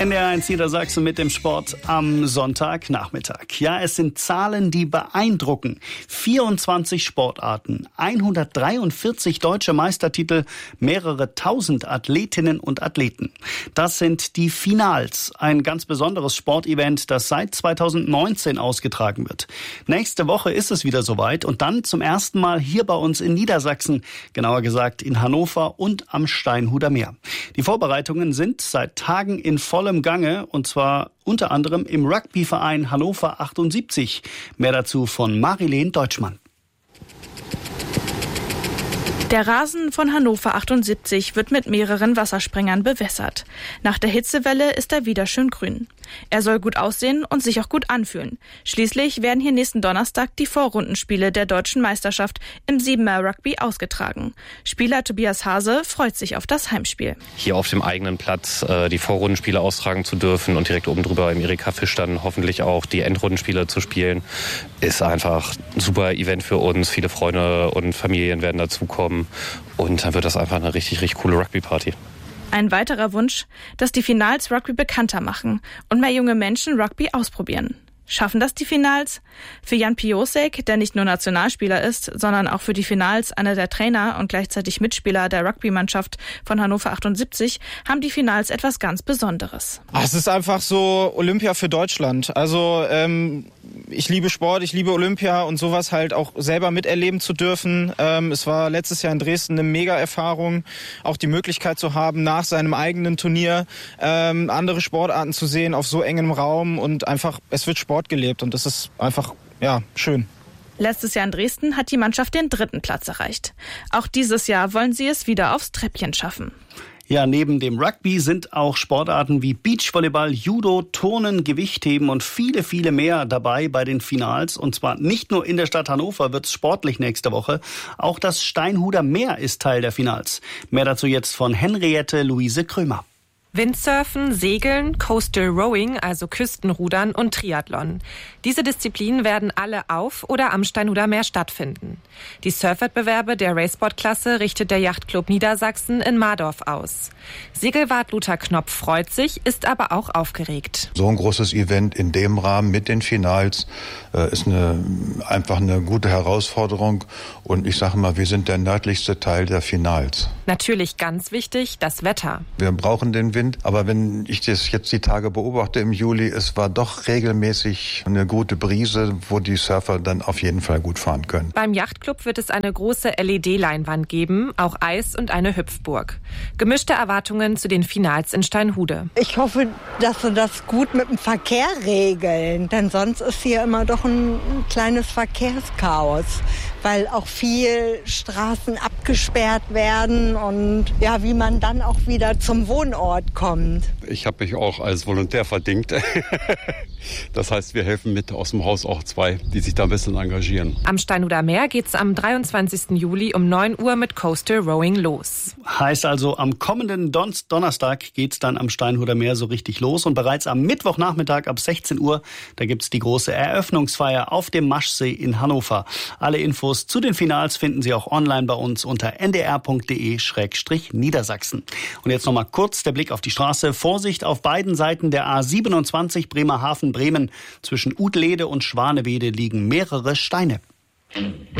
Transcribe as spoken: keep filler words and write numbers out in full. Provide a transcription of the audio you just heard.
N D R eins Niedersachsen mit dem Sport am Sonntagnachmittag. Ja, es sind Zahlen, die beeindrucken. vierundzwanzig Sportarten, hundertdreiundvierzig deutsche Meistertitel, mehrere tausend Athletinnen und Athleten. Das sind die Finals, ein ganz besonderes Sportevent, das seit zweitausendneunzehn ausgetragen wird. Nächste Woche ist es wieder soweit und dann zum ersten Mal hier bei uns in Niedersachsen, genauer gesagt in Hannover und am Steinhuder Meer. Die Vorbereitungen sind seit Tagen in vollem Gange und zwar unter anderem im Rugbyverein Hannover achtundsiebzig. Mehr dazu von Marilene Deutschmann. Der Rasen von Hannover achtundsiebzig wird mit mehreren Wassersprengern bewässert. Nach der Hitzewelle ist er wieder schön grün. Er soll gut aussehen und sich auch gut anfühlen. Schließlich werden hier nächsten Donnerstag die Vorrundenspiele der deutschen Meisterschaft im Siebenmer-Rugby ausgetragen. Spieler Tobias Hase freut sich auf das Heimspiel. Hier auf dem eigenen Platz äh, die Vorrundenspiele austragen zu dürfen und direkt oben drüber im Erika Fisch dann hoffentlich auch die Endrundenspiele zu spielen, ist einfach ein super Event für uns. Viele Freunde und Familien werden dazukommen und dann wird das einfach eine richtig, richtig coole Rugby-Party. Ein weiterer Wunsch, dass die Finals Rugby bekannter machen und mehr junge Menschen Rugby ausprobieren. Schaffen das die Finals? Für Jan Piosek, der nicht nur Nationalspieler ist, sondern auch für die Finals einer der Trainer und gleichzeitig Mitspieler der Rugby-Mannschaft von Hannover achtundsiebzig, haben die Finals etwas ganz Besonderes. Es ist einfach so Olympia für Deutschland. Also ähm, ich liebe Sport, ich liebe Olympia und sowas halt auch selber miterleben zu dürfen. Ähm, es war letztes Jahr in Dresden eine Mega-Erfahrung, auch die Möglichkeit zu haben, nach seinem eigenen Turnier ähm, andere Sportarten zu sehen auf so engem Raum und einfach, es wird Sport gelebt und das ist einfach, ja, schön. Letztes Jahr in Dresden hat die Mannschaft den dritten Platz erreicht. Auch dieses Jahr wollen sie es wieder aufs Treppchen schaffen. Ja, neben dem Rugby sind auch Sportarten wie Beachvolleyball, Judo, Turnen, Gewichtheben und viele, viele mehr dabei bei den Finals. Und zwar nicht nur in der Stadt Hannover wird es sportlich nächste Woche. Auch das Steinhuder Meer ist Teil der Finals. Mehr dazu jetzt von Henriette Luise Krömer. Windsurfen, Segeln, Coastal Rowing, also Küstenrudern und Triathlon. Diese Disziplinen werden alle auf oder am Steinhuder Meer stattfinden. Die Surfwettbewerbe der Raceboard-Klasse richtet der Yachtclub Niedersachsen in Mardorf aus. Segelwart Lothar Knopf freut sich, ist aber auch aufgeregt. So ein großes Event in dem Rahmen mit den Finals äh, ist eine, einfach eine gute Herausforderung. Und ich sage mal, wir sind der nördlichste Teil der Finals. Natürlich ganz wichtig, das Wetter. Wir brauchen den Wind. Aber wenn ich das jetzt die Tage beobachte im Juli, es war doch regelmäßig eine gute Brise, wo die Surfer dann auf jeden Fall gut fahren können. Beim Yachtclub wird es eine große L E D-Leinwand geben, auch Eis und eine Hüpfburg. Gemischte Erwartungen zu den Finals in Steinhude. Ich hoffe, dass sie das gut mit dem Verkehr regeln, denn sonst ist hier immer doch ein kleines Verkehrschaos, weil auch viel Straßen abgesperrt werden und ja, wie man dann auch wieder zum Wohnort kommt. Ich habe mich auch als Volontär verdingt. Das heißt, wir helfen mit aus dem Haus auch zwei, die sich da ein bisschen engagieren. Am Steinhuder Meer geht es am dreiundzwanzigsten Juli um neun Uhr mit Coastal Rowing los. Heißt also, am kommenden Don- Donnerstag geht es dann am Steinhuder Meer so richtig los. Und bereits am Mittwochnachmittag ab sechzehn Uhr, da gibt es die große Eröffnungsfeier auf dem Maschsee in Hannover. Alle Infos zu den Finals finden Sie auch online bei uns unter n d r punkt d e schrägstrich niedersachsen. Und jetzt nochmal kurz der Blick auf die Straße. Vorsicht auf beiden Seiten der A siebenundzwanzig Bremerhaven-Bremen. Zwischen Utlede und Schwanewede liegen mehrere Steine.